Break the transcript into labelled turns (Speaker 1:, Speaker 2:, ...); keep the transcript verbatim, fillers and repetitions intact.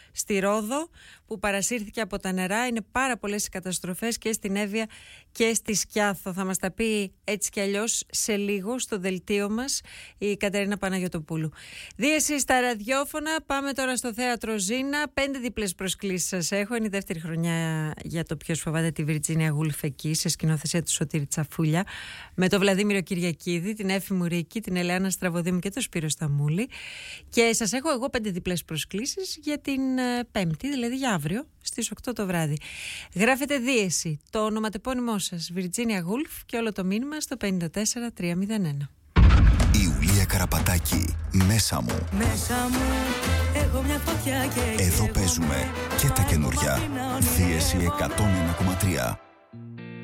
Speaker 1: στη Ρόδο που παρασύρθηκε από τα νερά. Είναι πάρα πολλές οι καταστροφές και στην Εύβοια και στη Σκιάθο. Θα μας τα πει έτσι κι αλλιώς σε λίγο στο δελτίο μας η Κατερίνα Παναγιωτοπούλου. Δίεση στα ραδιόφωνα. Πάμε τώρα στο θέατρο Ζήνα. Πέντε διπλές προσκλήσεις σας έχω. Είναι η δεύτερη χρονιά για το Ποιος φοβάται τη Βιρτζίνια Γούλφ εκεί, σε σκηνοθεσία του Σωτήρη Τσαφούλια, με τον Βλαδίμηρο Κυριακίδη, την Έφη Μουρίκη, την Ελεάνα Στραβοδήμου και τον Σπύρο Σταμούλη. Και σας έχω εγώ πέντε διπλές προσκλήσεις για την Πέμπτη, δηλαδή για αύριο, στις οκτώ το βράδυ. Γράφετε δίεση, το ονοματεπώνυμό σας, Βιρτζίνια Γούλφ, και όλο το μήνυμα στο πέντε τέσσερα τρία μηδέν ένα.
Speaker 2: Ιουλία Καραπατάκη, μέσα μου.
Speaker 3: Μέσα μου έχω μια φωτιά και
Speaker 2: εδώ παίζουμε και τα καινούρια. Δίεση εκατόν ένα κόμμα τρία.